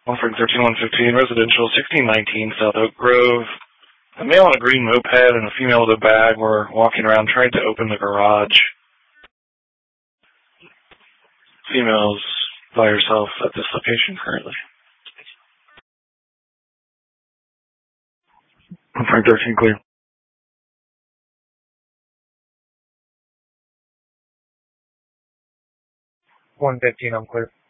Offering 13115, residential, 1619 South Oak Grove. A male on a green moped and a female with a bag were walking around trying to open the garage. Female's by herself at this location currently. Offering 13 clear. 115, I'm clear.